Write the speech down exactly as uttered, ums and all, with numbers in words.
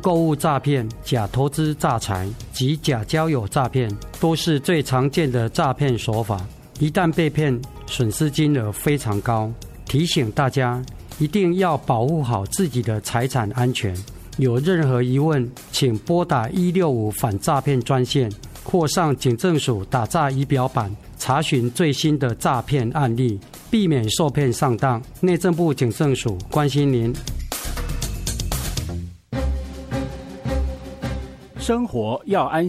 购物诈骗、假投资诈财及假交友诈骗都是最常见的诈骗手法。一旦被骗，损失金额非常高。提醒大家一定要保护好自己的财产安全。有任何疑问，请拨打一六五反诈骗专线，或上警政署打诈仪表板查询最新的诈骗案例，避免受骗上当。内政部警政署关心您。 生活要安